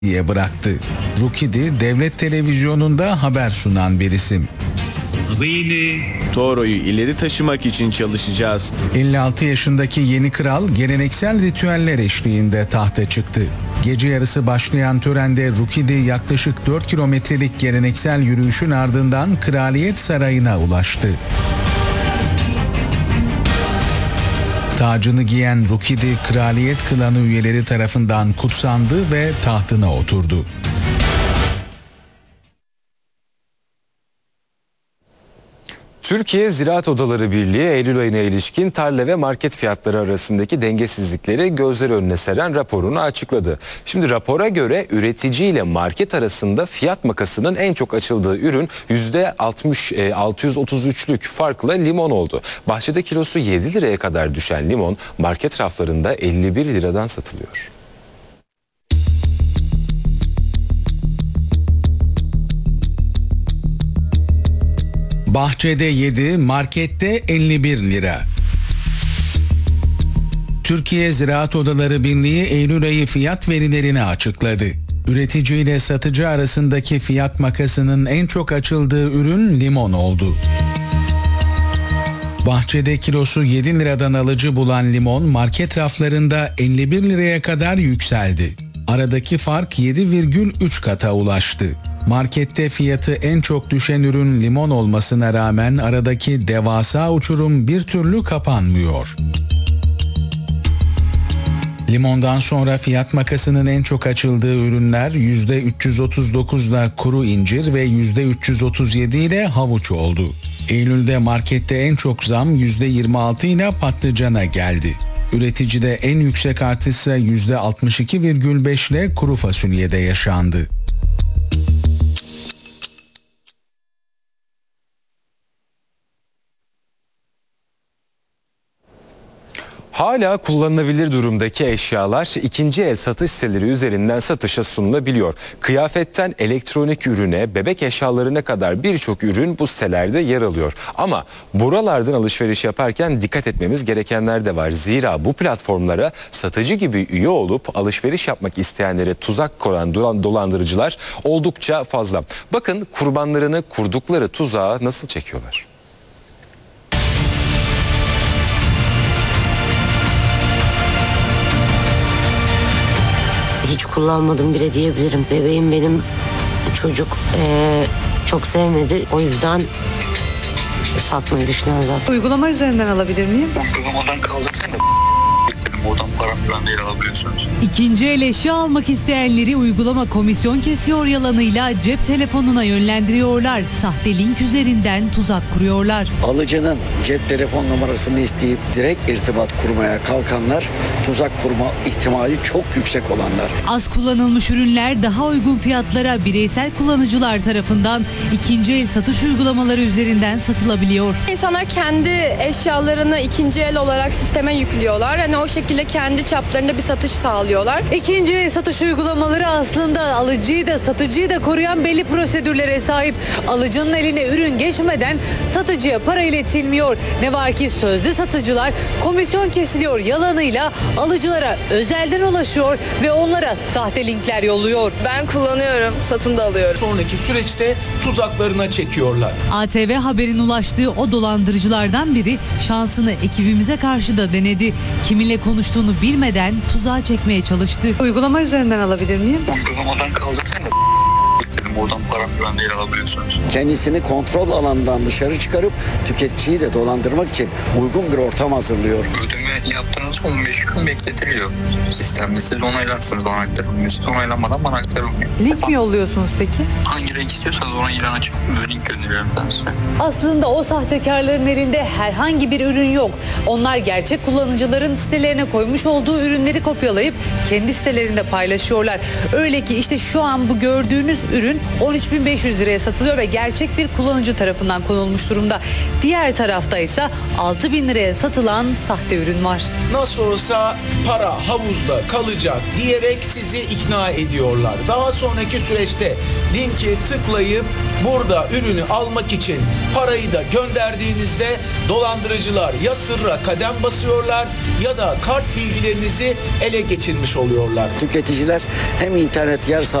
diye bıraktı. Rukidi devlet televizyonunda haber sunan bir isim. Toro'yu ileri taşımak için çalışacağız. 56 yaşındaki yeni kral geleneksel ritüeller eşliğinde tahta çıktı. Gece yarısı başlayan törende Rukidi yaklaşık 4 kilometrelik geleneksel yürüyüşün ardından Kraliyet Sarayı'na ulaştı. Tacını giyen Rukidi, kraliyet klanı üyeleri tarafından kutsandı ve tahtına oturdu. Türkiye Ziraat Odaları Birliği Eylül ayına ilişkin tarla ve market fiyatları arasındaki dengesizlikleri gözler önüne seren raporunu açıkladı. Şimdi rapora göre üretici ile market arasında fiyat makasının en çok açıldığı ürün %633'lük farkla limon oldu. Bahçede kilosu 7 liraya kadar düşen limon market raflarında 51 liradan satılıyor. Bahçede 7, markette 51 lira. Türkiye Ziraat Odaları Birliği Eylül ayı fiyat verilerini açıkladı. Üretici ile satıcı arasındaki fiyat makasının en çok açıldığı ürün limon oldu. Bahçede kilosu 7 liradan alıcı bulan limon market raflarında 51 liraya kadar yükseldi. Aradaki fark 7,3 kata ulaştı. Markette fiyatı en çok düşen ürün limon olmasına rağmen aradaki devasa uçurum bir türlü kapanmıyor. Limondan sonra fiyat makasının en çok açıldığı ürünler %339'la kuru incir ve %337 ile havuç oldu. Eylül'de markette en çok zam %26 ile patlıcana geldi. Üreticide en yüksek artışsa %62,5 ile kuru fasulyede yaşandı. Hala kullanılabilir durumdaki eşyalar ikinci el satış siteleri üzerinden satışa sunulabiliyor. Kıyafetten elektronik ürüne, bebek eşyalarına kadar birçok ürün bu sitelerde yer alıyor. Ama buralardan alışveriş yaparken dikkat etmemiz gerekenler de var. Zira bu platformlara satıcı gibi üye olup alışveriş yapmak isteyenlere tuzak kuran dolandırıcılar oldukça fazla. Bakın kurbanlarını kurdukları tuzağa nasıl çekiyorlar. Hiç kullanmadım bile diyebilirim. Bebeğim benim, çocuk çok sevmedi. O yüzden satmayı düşünüyorum zaten. Uygulama üzerinden alabilir miyim? Uygulamadan kaldırsana. Oradan para güvendeyle alabiliyorsunuz. İkinci el eşya almak isteyenleri uygulama komisyon kesiyor yalanıyla cep telefonuna yönlendiriyorlar. Sahte link üzerinden tuzak kuruyorlar. Alıcının cep telefon numarasını isteyip direkt irtibat kurmaya kalkanlar, tuzak kurma ihtimali çok yüksek olanlar. Az kullanılmış ürünler daha uygun fiyatlara bireysel kullanıcılar tarafından ikinci el satış uygulamaları üzerinden satılabiliyor. İnsanlar kendi eşyalarını ikinci el olarak sisteme yüklüyorlar. Hani o şekilde kendi çaplarında bir satış sağlıyorlar. İkinci el satış uygulamaları aslında alıcıyı da satıcıyı da koruyan belli prosedürlere sahip. Alıcının eline ürün geçmeden satıcıya para iletilmiyor. Ne var ki sözde satıcılar komisyon kesiliyor yalanıyla alıcılara özelden ulaşıyor ve onlara sahte linkler yolluyor. Ben kullanıyorum, satın da alıyorum. Sonraki süreçte tuzaklarına çekiyorlar. ATV Haber'in ulaştığı o dolandırıcılardan biri şansını ekibimize karşı da denedi. Kiminle konuştuğunu bilmeden tuzağa çekmeye çalıştı. Uygulama üzerinden alabilir miyim? Uygulamadan kaldırsana. Oradan para güvendeyle alabiliyorsunuz. Kendisini kontrol alanından dışarı çıkarıp tüketiciyi de dolandırmak için uygun bir ortam hazırlıyor. Ödeme yaptığınız 15 gün bekletiliyor. Sistemde siz onaylarsınız, bana aktarılmıyor. Siz onaylanmadan bana aktarılmıyor. Link mi yolluyorsunuz peki? Hangi renk istiyorsanız ona ilan açıp link gönderiyorum ben size. Aslında o sahtekarların elinde herhangi bir ürün yok. Onlar gerçek kullanıcıların sitelerine koymuş olduğu ürünleri kopyalayıp kendi sitelerinde paylaşıyorlar. Öyle ki işte şu an bu gördüğünüz ürün 13.500 liraya satılıyor ve gerçek bir kullanıcı tarafından konulmuş durumda. Diğer tarafta ise 6.000 liraya satılan sahte ürün var. Nasıl olsa para havuzda kalacak diyerek sizi ikna ediyorlar. Daha sonraki süreçte linki tıklayıp burada ürünü almak için parayı da gönderdiğinizde dolandırıcılar ya sırra kadem basıyorlar ya da kart bilgilerinizi ele geçirmiş oluyorlar. Tüketiciler hem internet yer